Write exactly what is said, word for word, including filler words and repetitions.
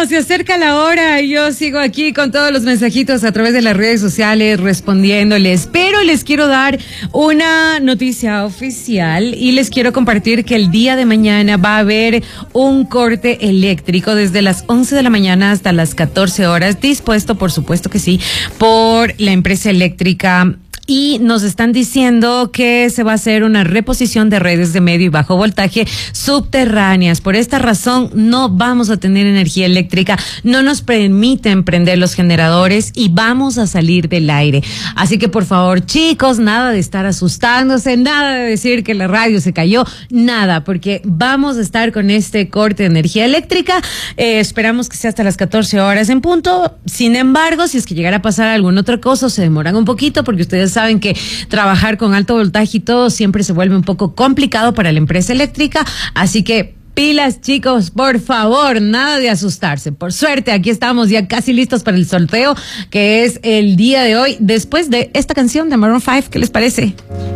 se acerca la hora y yo sigo aquí con todos los mensajitos a través de las redes sociales respondiéndoles, pero les quiero dar una noticia oficial y les quiero compartir que el día de mañana va a haber un corte eléctrico desde las once de la mañana hasta las catorce horas, dispuesto, por supuesto que sí, por la empresa eléctrica. Y nos están diciendo que se va a hacer una reposición de redes de medio y bajo voltaje subterráneas. Por esta razón no vamos a tener energía eléctrica, no nos permiten prender los generadores y vamos a salir del aire. Así que por favor, chicos, nada de estar asustándose, nada de decir que la radio se cayó, nada, porque vamos a estar con este corte de energía eléctrica. Eh, esperamos que sea hasta las catorce horas en punto. Sin embargo, si es que llegara a pasar alguna otra cosa, se demoran un poquito porque ustedes saben que trabajar con alto voltaje y todo siempre se vuelve un poco complicado para la empresa eléctrica, así que pilas, chicos, por favor, nada de asustarse. Por suerte, aquí estamos ya casi listos para el sorteo, que es el día de hoy, después de esta canción de Maroon cinco. ¿Qué les parece?